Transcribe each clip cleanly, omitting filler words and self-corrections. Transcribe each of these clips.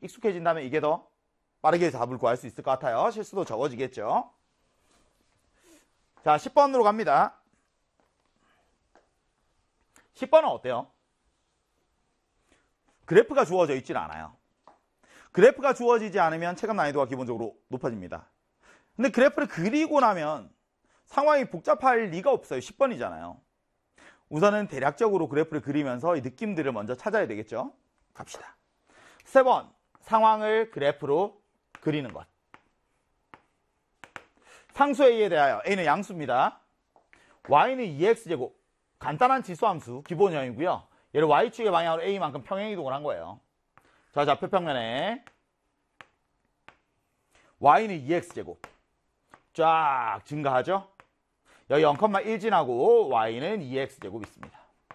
익숙해진다면 이게 더 빠르게 답을 구할 수 있을 것 같아요. 실수도 적어지겠죠. 자, 10번으로 갑니다. 10번은 어때요? 그래프가 주어져 있질 않아요. 그래프가 주어지지 않으면 체감 난이도가 기본적으로 높아집니다. 근데 그래프를 그리고 나면 상황이 복잡할 리가 없어요. 10번이잖아요. 우선은 대략적으로 그래프를 그리면서 이 느낌들을 먼저 찾아야 되겠죠. 갑시다. 스텝 1. 상황을 그래프로 그리는 것. 상수 A에 대하여 A는 양수입니다. Y는 2X제곱. 간단한 지수함수 기본형이고요. 얘를 Y축의 방향으로 A만큼 평행이동을 한 거예요. 자, 좌표평면에 Y는 2X제곱. 쫙 증가하죠? 여기 0,1 지나고 Y는 2X제곱 있습니다.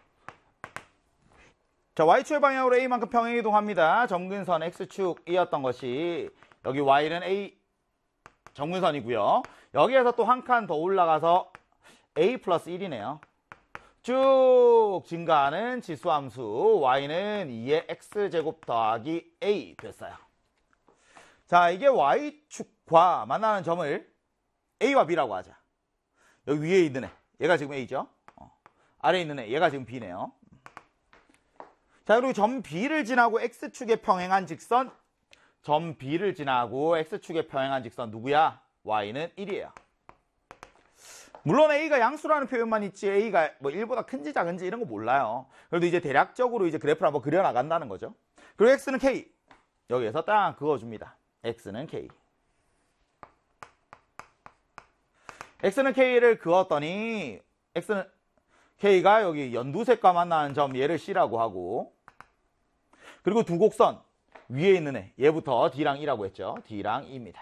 자, Y축의 방향으로 A만큼 평행이동합니다. 점근선 X축이었던 것이 여기 Y는 A 점근선이고요. 여기에서 또 한 칸 더 올라가서 A 플러스 1이네요. 쭉 증가하는 지수함수 Y는 2의 X제곱 더하기 A 됐어요. 자, 이게 Y축과 만나는 점을 A와 B라고 하자. 여기 위에 있는 애, 얘가 지금 A죠. 아래에 있는 애, 얘가 지금 B네요. 자, 그리고 점 B를 지나고 X축에 평행한 직선, 점 B를 지나고 X축에 평행한 직선 누구야? Y는 1이에요. 물론 A가 양수라는 표현만 있지 A가 뭐 1보다 큰지 작은지 이런 거 몰라요. 그래도 이제 대략적으로 이제 그래프를 한번 그려나간다는 거죠. 그리고 X는 K. 여기에서 딱 그어줍니다. X는 K. X는 K를 그었더니 X는 K가 여기 연두색과 만나는 점 얘를 C라고 하고, 그리고 두 곡선 위에 있는 애 얘부터 D랑 E라고 했죠. D랑 E입니다.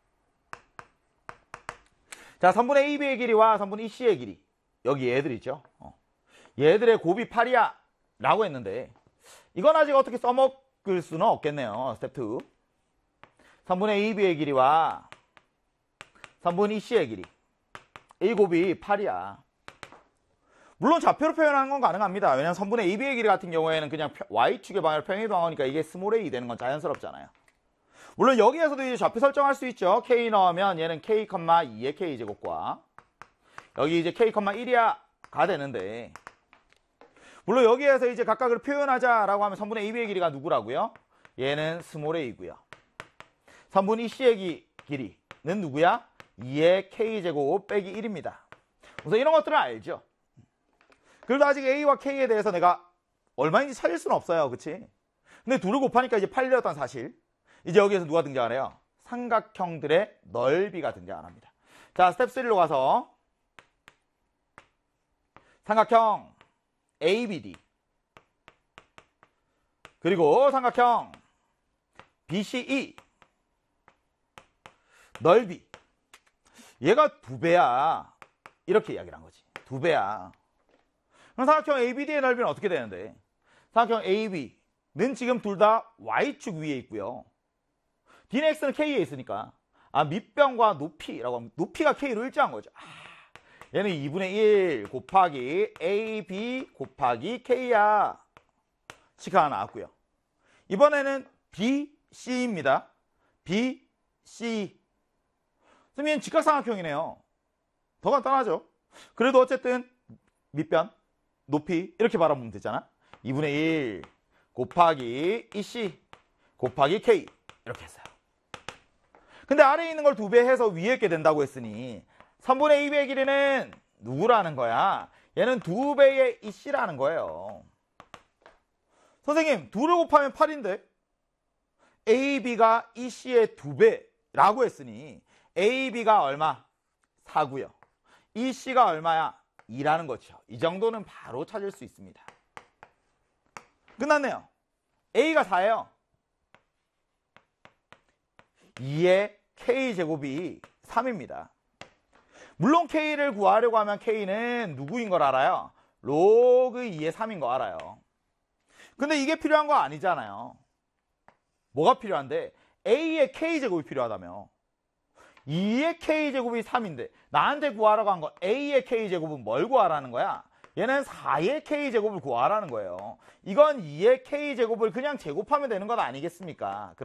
자, 선분 AB의 길이와 선분 EC의 길이, 여기 얘들 있죠. 얘들의 곱이 8이야 라고 했는데 이건 아직 어떻게 써먹을 수는 없겠네요. 스텝 2. 선분 AB의 길이와 선분 EC의 길이, A 곱이 8이야. 물론 좌표로 표현하는 건 가능합니다. 왜냐하면 선분의 AB의 길이 같은 경우에는 그냥 Y축의 방향을 평행이동하니까 이게 스몰 a 되는 건 자연스럽잖아요. 물론 여기에서도 이제 좌표 설정할 수 있죠. K 넣으면 얘는 K, 2의 K제곱과 여기 이제 K, 1이야가 되는데, 물론 여기에서 이제 각각을 표현하자라고 하면 선분의 AB의 길이가 누구라고요? 얘는 스몰 a고요. 선분 EC의 길이는 누구야? 2의 K제곱 빼기 1입니다. 우선 이런 것들은 알죠. 그래도 아직 A와 K에 대해서 내가 얼마인지 찾을 수는 없어요. 그치? 근데 둘을 곱하니까 이제 8이었던 사실. 이제 여기에서 누가 등장하래요? 삼각형들의 넓이가 등장을 합니다. 자, 스텝 3로 가서 삼각형 ABD 그리고 삼각형 BCE 넓이, 얘가 2배야 이렇게 이야기를 한 거지. 2배야. 그럼 삼각형 ABD의 넓이는 어떻게 되는데, 삼각형 AB는 지금 둘 다 Y축 위에 있고요. D는 X는 K에 있으니까 밑변과 높이라고 하면 높이가 K로 일정한 거죠. 얘는 2분의 1 곱하기 AB 곱하기 K야. 시가 하나 나왔고요. 이번에는 BC입니다. BC. 그럼 얘는 직각삼각형이네요. 더 간단하죠. 그래도 어쨌든 밑변, 높이 이렇게 바라보면 되잖아. 2분의 1 곱하기 EC 곱하기 K 이렇게 했어요. 근데 아래에 있는 걸 2배 해서 위에 있게 된다고 했으니 선분의 AB의 길이는 누구라는 거야? 얘는 2배의 EC라는 거예요. 선생님, 2를 곱하면 8인데 AB가 EC의 2배라고 했으니 AB가 얼마? 4고요. EC가 얼마야? 2라는 거죠. 이 정도는 바로 찾을 수 있습니다. 끝났네요. A가 4예요. 2의 K제곱이 3입니다. 물론 K를 구하려고 하면 K는 누구인 걸 알아요? 로그 2의 3인 거 알아요. 근데 이게 필요한 거 아니잖아요. 뭐가 필요한데? A의 K제곱이 필요하다며. 2의 K제곱이 3인데 나한테 구하라고 한 거 A의 K제곱은 뭘 구하라는 거야? 얘는 4의 K제곱을 구하라는 거예요. 이건 2의 K제곱을 그냥 제곱하면 되는 건 아니겠습니까?